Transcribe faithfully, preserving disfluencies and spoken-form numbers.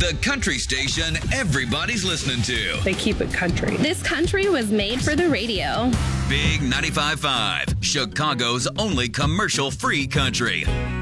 The country station everybody's listening to. They keep it country. This country was made for the radio. Big ninety-five point five, Chicago's only commercial-free country.